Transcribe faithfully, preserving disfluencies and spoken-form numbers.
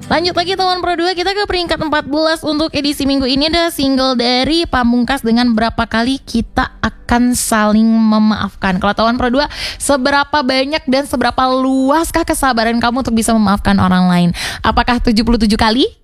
Lanjut lagi teman Pro dua, kita ke peringkat empat belas untuk edisi minggu ini. Ada single dari Pamungkas dengan Berapa Kali Kita Akan Saling Memaafkan. Kalau teman Pro dua, seberapa banyak dan seberapa luaskah kesabaran kamu untuk bisa memaafkan orang lain? Apakah tujuh puluh tujuh kali?